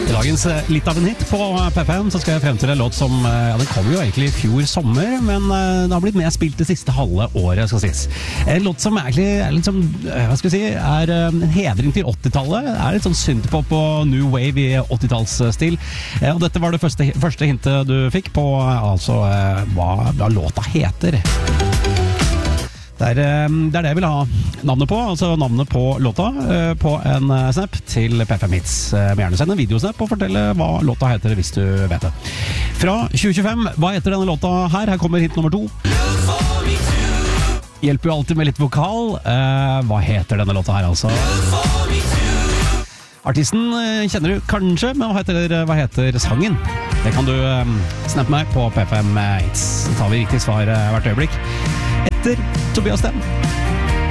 I dagens litt av en hit på P5 så skal jeg frem til en låt som den kom jo egentlig I fjor sommer, men det har blitt mer spilt det siste halve året, skal sies. En låt som egentlig er litt sånn, hva skal vi si, er en hedring til 80-tallet. Det er litt sånn synthpop og new wave I 80-tallsstil. Og dette var det første hintet du fikk på altså hva låta heter. Det er det jeg vil ha navnet på, altså navnet på låta på en snap til P5 Hits. Må gjerne sende en videosnap og fortelle hva låta heter hvis du vet det. Fra 2025, hva heter denne låta her? Her kommer hint nummer 2. Hjelper jo alltid med litt vokal. Hva heter denne låta her altså? Artisten kjenner du kanskje, men hva heter sangen? Det kan du snappe meg på P5 Hits. Så tar vi riktig svar hvert øyeblikk. Etter Tobias Sten.